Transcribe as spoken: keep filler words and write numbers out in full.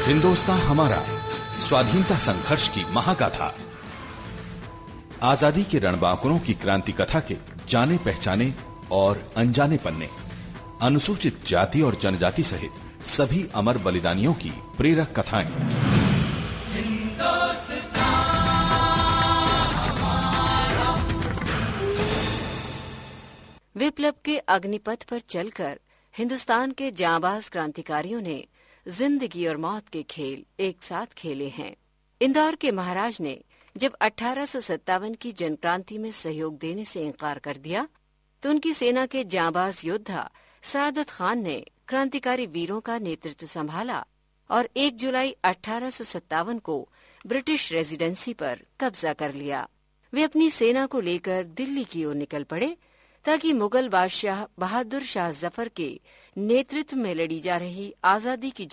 हिंदुस्तान हमारा स्वाधीनता संघर्ष की महागाथा। आजादी के रणबांकुरों की क्रांति कथा के जाने पहचाने और अनजाने पन्ने, अनुसूचित जाति और जनजाति सहित सभी अमर बलिदानियों की प्रेरक कथाएं। विप्लव के अग्निपथ पर चलकर हिंदुस्तान के जांबाज क्रांतिकारियों ने जिंदगी और मौत के खेल एक साथ खेले हैं। इंदौर के महाराज ने जब अठारह सौ सत्तावन की जनक्रांति में सहयोग देने से इनकार कर दिया, तो उनकी सेना के जांबाज योद्धा सादत खान ने क्रांतिकारी वीरों का नेतृत्व संभाला और एक जुलाई अठारह सौ सत्तावन को ब्रिटिश रेजिडेंसी पर कब्जा कर लिया। वे अपनी सेना को लेकर दिल्ली की ओर निकल पड़े ताकि मुगल बादशाह बहादुर शाह जफर के नेतृत्व में लड़ी जा रही आजादी की